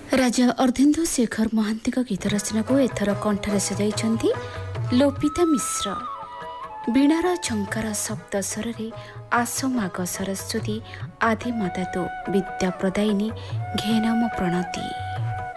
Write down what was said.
ରାଜା ଅର୍ଦ୍ଧେନ୍ଦୁ ଶେଖର ମହାନ୍ତିଙ୍କ ଗୀତ ରଚନାକୁ ଏଥର କଣ୍ଠରେ ସଜାଇଛନ୍ତି ଲୋପିତା ମିଶ୍ର। ବୀଣାର ଝଙ୍କାର ଶବ୍ଦ ସ୍ୱରରେ ଆସ ମାଗ ସରସ୍ୱତୀ ଆଦିମାତା ତୁ ବିଦ୍ୟା ପ୍ରଦାୟିନୀ ଘେନ ମୋ ପ୍ରଣତି।